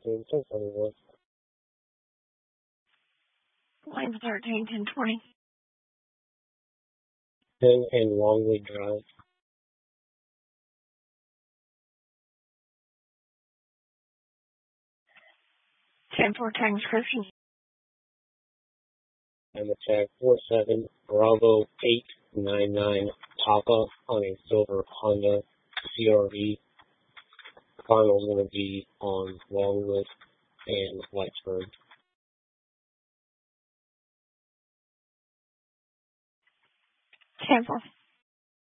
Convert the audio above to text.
13, 1021. Line 13, 1020. 10 and Longley Drive. 10-4 tag description. I'm a tag 47 Bravo 899 Papa on a silver Honda CRV. Final's going to be on Longwood and Whitesburg. 10-4.